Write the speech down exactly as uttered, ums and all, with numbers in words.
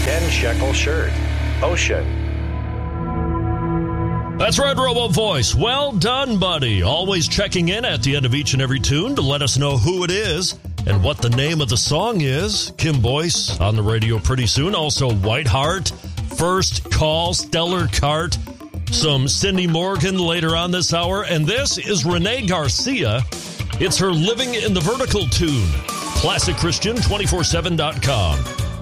ten shekel shirt. Ocean. That's right, Robo Voice. Well done, buddy. Always checking in at the end of each and every tune to let us know who it is and what the name of the song is. Kim Boyce on the radio pretty soon. Also, Whiteheart, First Call, Stellar Cart, some Cindy Morgan later on this hour. And this is Renee Garcia. It's her Living in the Vertical tune. Classic Christian two forty-seven dot com.